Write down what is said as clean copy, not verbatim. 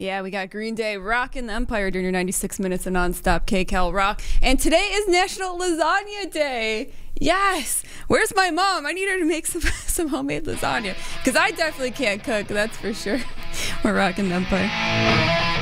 Yeah, we got Green Day rocking the Empire during your 96 minutes of nonstop KCal rock. And today is National Lasagna Day. Yes. Where's my mom? I need her to make some homemade lasagna because I definitely can't cook, that's for sure. We're rocking the Empire.